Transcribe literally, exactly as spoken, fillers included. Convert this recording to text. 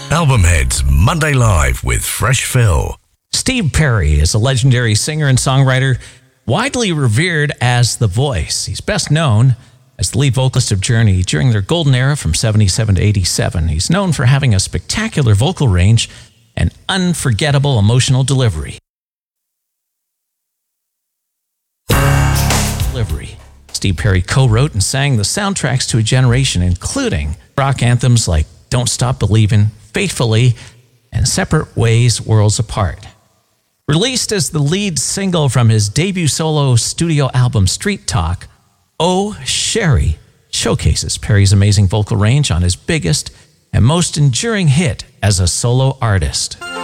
Albumheads Monday Live with Fresh Phil. Steve Perry is a legendary singer and songwriter, widely revered as The Voice. He's best known as the lead vocalist of Journey during their golden era from seventy-seven to eighty-seven. He's known for having a spectacular vocal range and unforgettable emotional delivery. Delivery. Steve Perry co-wrote and sang the soundtracks to a generation, including rock anthems like Don't Stop Believin', Faithfully, and Separate Ways, Worlds Apart. Released as the lead single from his debut solo studio album Street Talk, Oh Sherry showcases Perry's amazing vocal range on his biggest and most enduring hit as a solo artist.